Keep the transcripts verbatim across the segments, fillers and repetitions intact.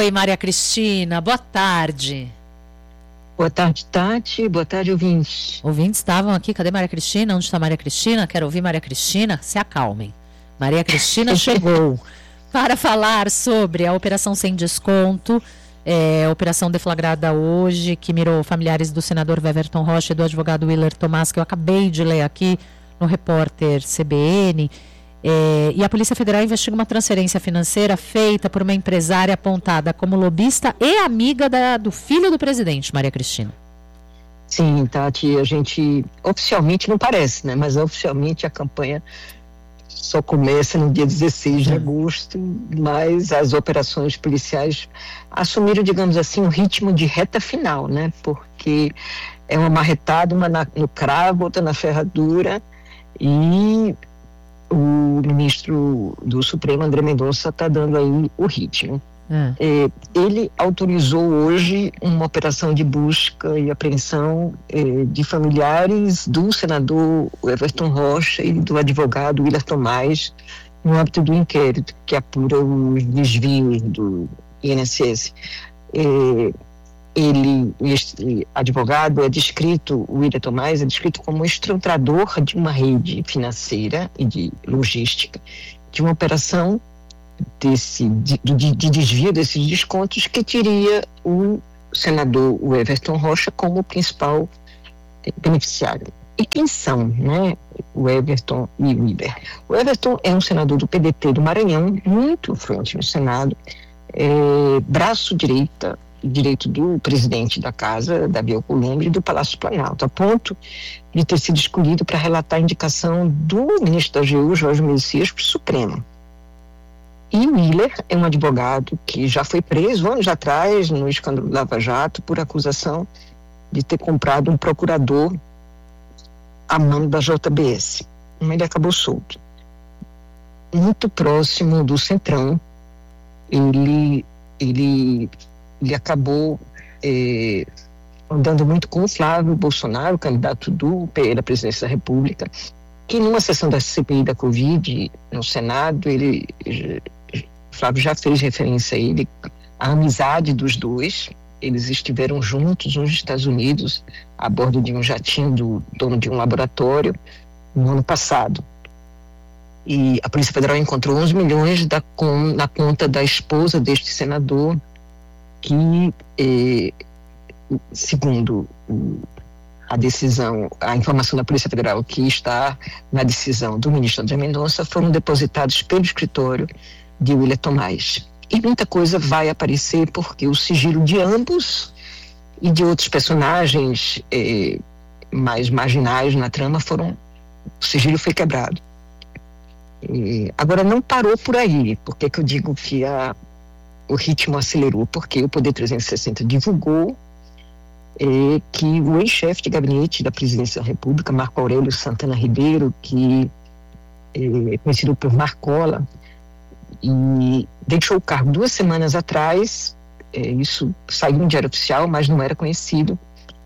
Oi, Maria Cristina, boa tarde. Boa tarde, Tati. Boa tarde, ouvintes. Ouvintes estavam aqui, cadê Maria Cristina? Onde está Maria Cristina? Quero ouvir Maria Cristina. Se acalmem. Maria Cristina chegou para falar sobre a Operação Sem Desconto, é, operação deflagrada hoje, que mirou familiares do senador Weverton Rocha e do advogado Willer Tomás, que eu acabei de ler aqui no repórter C B N. É, e a Polícia Federal investiga uma transferência financeira feita por uma empresária apontada como lobista e amiga da, do filho do presidente, Maria Cristina. Sim, Tati, a gente oficialmente não parece, né? Mas oficialmente a campanha só começa no dia dezesseis de agosto, mas as operações policiais assumiram, digamos assim, um ritmo de reta final, né? Porque é uma marretada, uma na, no cravo, outra na ferradura, e o ministro do Supremo, André Mendonça, está dando aí o ritmo. É. É, ele autorizou hoje uma operação de busca e apreensão é, de familiares do senador Weverton Rocha e do advogado Willer Tomás no âmbito do inquérito que apura os desvios do I N S S. É, ele, este advogado, é descrito, o Willer Tomás é descrito como estruturador de uma rede financeira e de logística, de uma operação desse, de, de, de desvio desses descontos que teria o senador Weverton Rocha como principal beneficiário. E quem são, né, o Weverton e o Willer? O Weverton é um senador do P D T do Maranhão, muito influente no Senado, é, braço direita direito do presidente da casa, Davi Alcolumbre, e do Palácio Planalto, a ponto de ter sido escolhido para relatar a indicação do ministro da A G U, Jorge Messias, para o Supremo. E o Willer é um advogado que já foi preso anos atrás no escândalo Lava Jato por acusação de ter comprado um procurador a mão da J B S. Mas ele acabou solto. Muito próximo do Centrão, ele... ele ele acabou eh, andando muito com o Flávio Bolsonaro, candidato do P E da presidência da República, que numa sessão da C P I da Covid no Senado, ele, Flávio já fez referência a ele, a amizade dos dois. Eles estiveram juntos nos Estados Unidos, a bordo de um jatinho do dono de um laboratório, no ano passado. E a Polícia Federal encontrou onze milhões da, com, na conta da esposa deste senador, que, eh, segundo a decisão, a informação da Polícia Federal que está na decisão do ministro André Mendonça, foram depositados pelo escritório de Willer Tomás. E muita coisa vai aparecer porque o sigilo de ambos e de outros personagens eh, mais marginais na trama foram, o sigilo foi quebrado. E, agora não parou por aí. Por que que eu digo que a o ritmo acelerou? Porque o Poder trezentos e sessenta divulgou eh, que o ex-chefe de gabinete da Presidência da República, Marco Aurélio Santana Ribeiro, que é conhecido por Marcola, e deixou o cargo duas semanas atrás, eh, isso saiu no Diário Oficial, mas não era conhecido,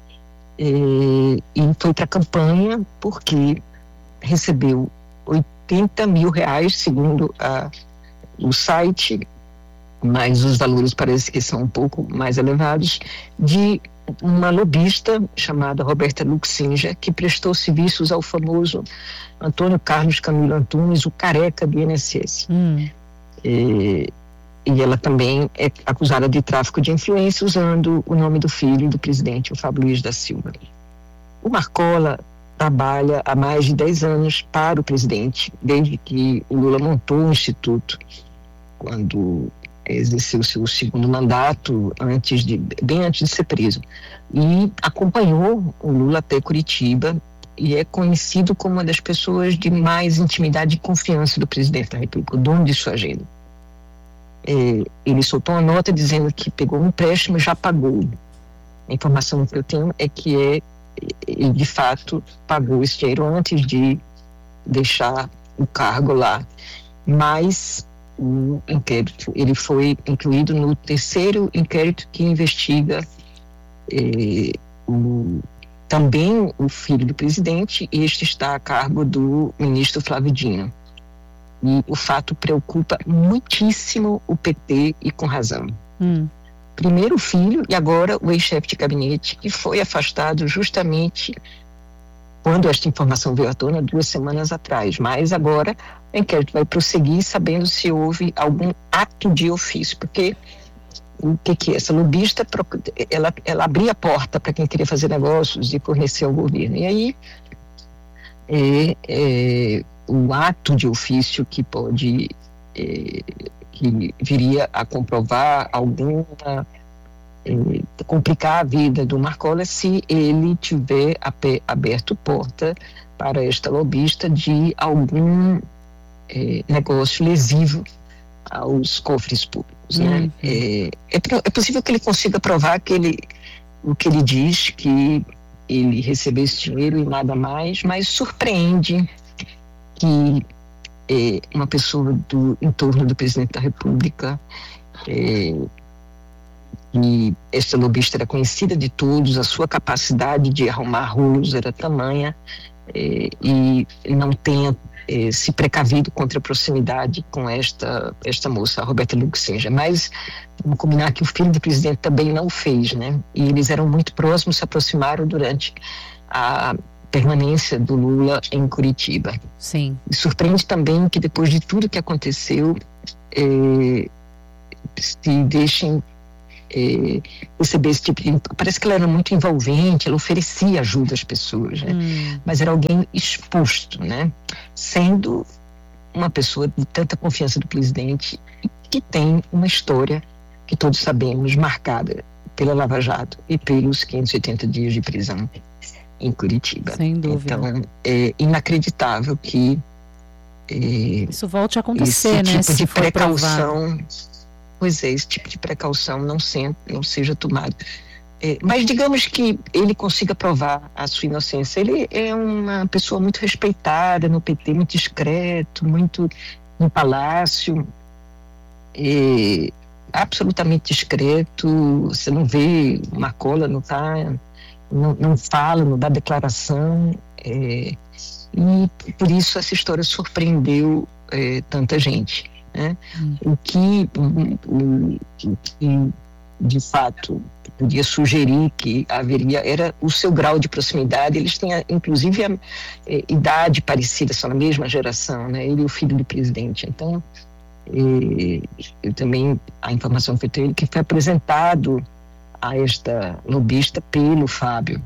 eh, e foi para a campanha porque recebeu oitenta mil reais, segundo a, o site, mas os valores parecem que são um pouco mais elevados, de uma lobista chamada Roberta Luxinja, que prestou serviços ao famoso Antônio Carlos Camilo Antunes, o careca do I N S S. Hum. E, e ela também é acusada de tráfico de influência usando o nome do filho do presidente, o Fábio Luiz da Silva. O Marcola trabalha há mais de dez anos para o presidente, desde que o Lula montou o Instituto, quando exerceu seu segundo mandato, antes de, bem antes de ser preso, e acompanhou o Lula até Curitiba e é conhecido como uma das pessoas de mais intimidade e confiança do presidente da República, o dono de sua agenda. É, ele soltou uma nota dizendo que pegou um empréstimo e já pagou. A informação que eu tenho é que é, ele de fato pagou esse dinheiro antes de deixar o cargo lá, mas o inquérito, ele foi incluído no terceiro inquérito que investiga eh, o, também o filho do presidente, e este está a cargo do ministro Flávio Dino. E o fato preocupa muitíssimo o P T, e com razão. Hum. Primeiro o filho e agora o ex-chefe de gabinete, que foi afastado justamente quando esta informação veio à tona duas semanas atrás. Mas agora o inquérito vai prosseguir sabendo se houve algum ato de ofício, porque o que que é? Essa lobista, ela, ela abria a porta para quem queria fazer negócios e fornecer ao governo. E aí é, é o ato de ofício que pode, é, que viria a comprovar alguma, é, complicar a vida do Marcola se ele tiver aberto porta para esta lobista de algum é, negócio lesivo aos cofres públicos, né? Uhum. É, é, é possível que ele consiga provar que ele, o que ele diz, que ele recebeu esse dinheiro e nada mais, mas surpreende que é, uma pessoa do entorno do presidente da República, é, que esta lobista era conhecida de todos, a sua capacidade de arrumar rolos era tamanha, é, e não tenha Eh, se precavido contra a proximidade com esta, esta moça, a Roberta Luxemburgo. Mas vamos combinar que o filho do presidente também não o fez, né? E eles eram muito próximos, se aproximaram durante a permanência do Lula em Curitiba. Sim. E surpreende também que depois de tudo que aconteceu, eh, se deixem É, receber esse tipo de... Parece que ela era muito envolvente, ela oferecia ajuda às pessoas, né? Hum. Mas era alguém exposto, né? Sendo uma pessoa de tanta confiança do presidente e que tem uma história que todos sabemos, marcada pela Lava Jato e pelos quinhentos e oitenta dias de prisão em Curitiba. Sem dúvida. Então, é inacreditável que é, isso volte a acontecer, esse né? tipo de for precaução... provado. Pois é, esse tipo de precaução não, se, não seja tomado. É, mas digamos que ele consiga provar a sua inocência. Ele é uma pessoa muito respeitada no P T, muito discreto, muito no palácio, é, absolutamente discreto. Você não vê Marcola, não, tá, não, não fala, não dá declaração. É, e por isso essa história surpreendeu é, tanta gente. Né? Hum. O que, o, o, o que de fato podia sugerir que haveria era o seu grau de proximidade. Eles têm inclusive a, a idade parecida, são na mesma geração, né? Ele e o filho do presidente. Então e, eu também a informação que eu tenho que foi apresentado a esta lobista pelo Fábio.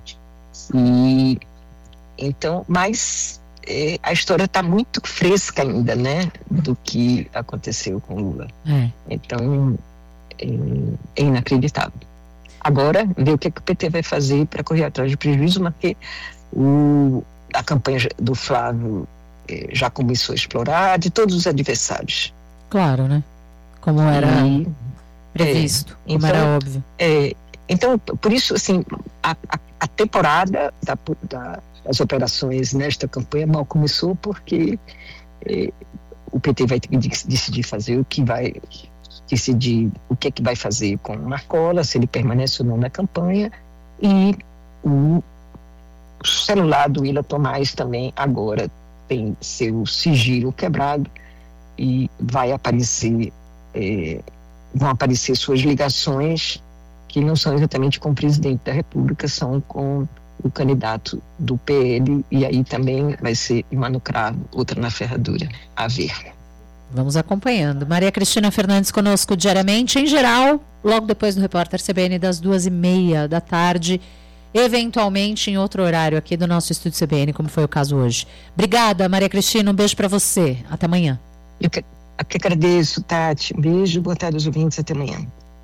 E então, mas É, a história está muito fresca ainda, né, do que aconteceu com Lula. É. Então, é, é inacreditável. Agora, ver o que, é que o P T vai fazer para correr atrás de prejuízo, porque o, a campanha do Flávio é, já começou a explorar de todos os adversários. Claro, né? Como era e, previsto, é, como então, era óbvio. É, então, por isso, assim, a, a, a temporada da, da as operações nesta campanha mal começou porque eh, o P T vai ter que decidir fazer o que vai decidir o que é que vai fazer com o Marcola, se ele permanece ou não na campanha, e o celular do Willa Tomás também agora tem seu sigilo quebrado e vai aparecer eh, vão aparecer suas ligações que não são exatamente com o presidente da República, são com o candidato do P L, e aí também vai ser uma no cravo, outra na ferradura, a ver. Vamos acompanhando. Maria Cristina Fernandes conosco diariamente, em geral, logo depois do Repórter C B N das duas e meia da tarde, eventualmente em outro horário aqui do nosso estúdio C B N, como foi o caso hoje. Obrigada, Maria Cristina, um beijo para você. Até amanhã. Eu que, eu que agradeço, Tati. Um beijo, boa tarde aos ouvintes, até amanhã.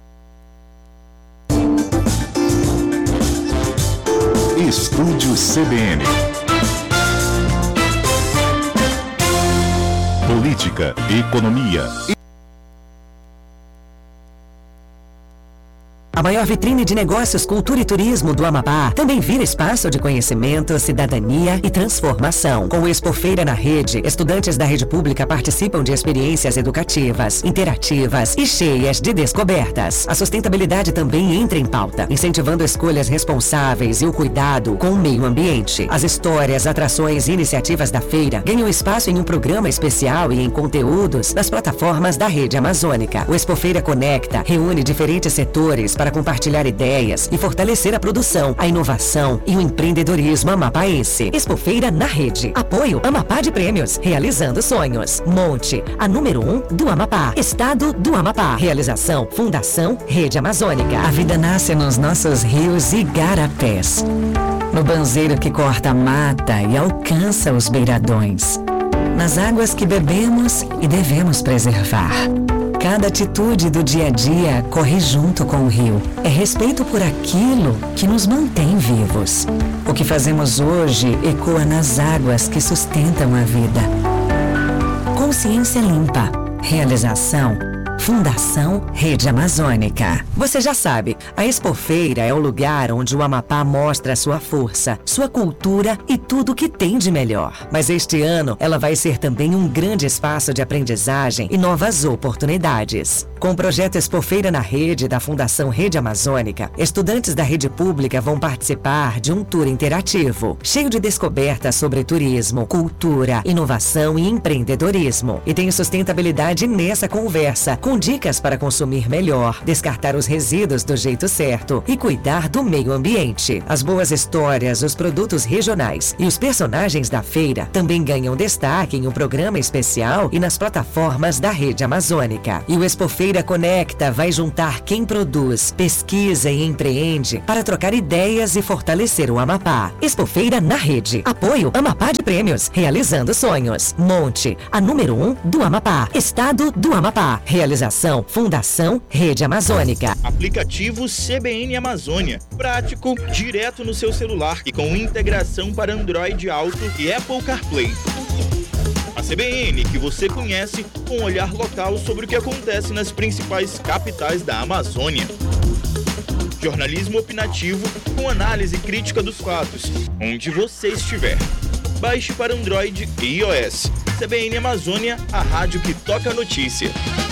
Estúdio C B N. Política, economia. A maior vitrine de negócios, cultura e turismo do Amapá também vira espaço de conhecimento, cidadania e transformação. Com o Expofeira na Rede, estudantes da rede pública participam de experiências educativas, interativas e cheias de descobertas. A sustentabilidade também entra em pauta, incentivando escolhas responsáveis e o cuidado com o meio ambiente. As histórias, atrações e iniciativas da feira ganham espaço em um programa especial e em conteúdos nas plataformas da Rede Amazônica. O Expofeira Conecta reúne diferentes setores para compartilhar ideias e fortalecer a produção, a inovação e o empreendedorismo amapaense. Expofeira na Rede. Apoio Amapá de Prêmios, realizando sonhos. Monte, a número um do Amapá. Estado do Amapá. Realização Fundação Rede Amazônica. A vida nasce nos nossos rios e igarapés. No banzeiro que corta a mata e alcança os beiradões. Nas águas que bebemos e devemos preservar. Cada atitude do dia a dia corre junto com o rio. É respeito por aquilo que nos mantém vivos. O que fazemos hoje ecoa nas águas que sustentam a vida. Consciência limpa. Realização Fundação Rede Amazônica. Você já sabe, a Expofeira é o lugar onde o Amapá mostra sua força, sua cultura e tudo o que tem de melhor. Mas este ano, ela vai ser também um grande espaço de aprendizagem e novas oportunidades. Com o projeto Expofeira na Rede da Fundação Rede Amazônica, estudantes da rede pública vão participar de um tour interativo, cheio de descobertas sobre turismo, cultura, inovação e empreendedorismo. E tem sustentabilidade nessa conversa, com dicas para consumir melhor, descartar os resíduos do jeito certo e cuidar do meio ambiente. As boas histórias, os produtos regionais e os personagens da feira também ganham destaque em um programa especial e nas plataformas da Rede Amazônica. E o Expofeira Conecta vai juntar quem produz, pesquisa e empreende para trocar ideias e fortalecer o Amapá. Expofeira na Rede. Apoio Amapá de Prêmios, realizando sonhos. Monte, a número um do Amapá. Estado do Amapá. Realização Fundação Rede Amazônica. Aplicativo C B N Amazônia. Prático, direto no seu celular e com integração para Android Auto e Apple CarPlay. A C B N que você conhece com um olhar local sobre o que acontece nas principais capitais da Amazônia. Jornalismo opinativo com análise crítica dos fatos, onde você estiver. Baixe para Android e iOS. C B N Amazônia, a rádio que toca a notícia.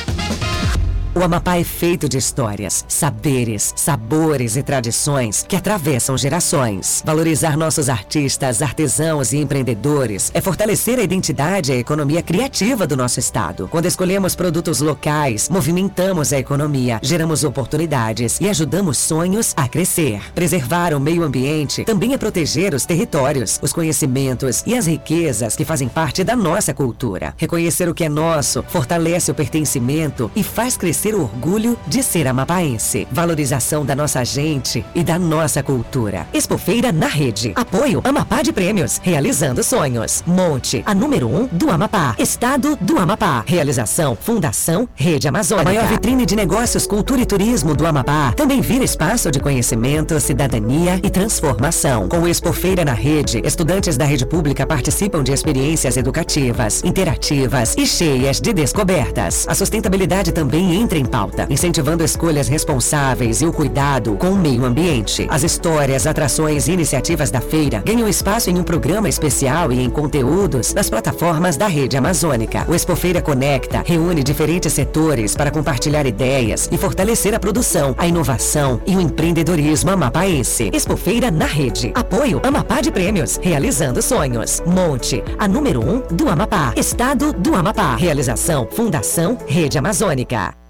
O Amapá é feito de histórias, saberes, sabores e tradições que atravessam gerações. Valorizar nossos artistas, artesãos e empreendedores é fortalecer a identidade e a economia criativa do nosso estado. Quando escolhemos produtos locais, movimentamos a economia, geramos oportunidades e ajudamos sonhos a crescer. Preservar o meio ambiente também é proteger os territórios, os conhecimentos e as riquezas que fazem parte da nossa cultura. Reconhecer o que é nosso fortalece o pertencimento e faz crescer o orgulho de ser amapaense. Valorização da nossa gente e da nossa cultura. Expofeira na Rede. Apoio Amapá de Prêmios, realizando sonhos. Monte, a número um do Amapá. Estado do Amapá. Realização Fundação Rede Amazônica. A maior vitrine de negócios, cultura e turismo do Amapá também vira espaço de conhecimento, cidadania e transformação. Com o Expofeira na Rede, estudantes da rede pública participam de experiências educativas, interativas e cheias de descobertas. A sustentabilidade também entra em pauta, incentivando escolhas responsáveis e o cuidado com o meio ambiente. As histórias, atrações e iniciativas da feira ganham espaço em um programa especial e em conteúdos nas plataformas da Rede Amazônica. O Expofeira Conecta reúne diferentes setores para compartilhar ideias e fortalecer a produção, a inovação e o empreendedorismo amapaense. Expofeira na Rede. Apoio Amapá de Prêmios, realizando sonhos. Monte, a número um do Amapá. Estado do Amapá. Realização Fundação Rede Amazônica.